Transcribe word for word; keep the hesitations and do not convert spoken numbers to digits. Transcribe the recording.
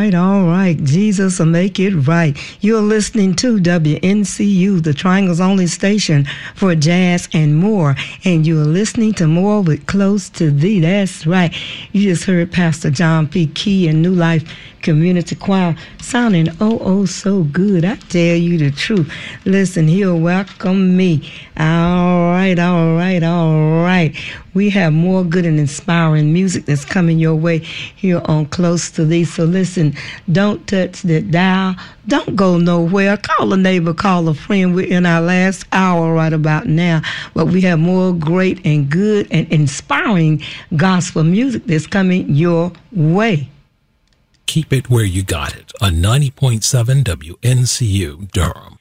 right, all right. Jesus will make it right. You're listening to W N C U, the Triangle's only station for jazz and more. And you're listening to More with Close to Thee. That's right. You just heard Pastor John P. Key and New Life Community Choir sounding oh, oh, so good. I tell you the truth. Listen, he'll welcome me. All right, all right, all right. We have more good and inspiring music that's coming your way here on Close to Thee. So listen, don't touch the dial. Don't go nowhere. Call a neighbor, call a friend. We're in our last hour right about now. But we have more great and good and inspiring gospel music that's coming your way. Keep it where you got it on ninety point seven W N C U Durham.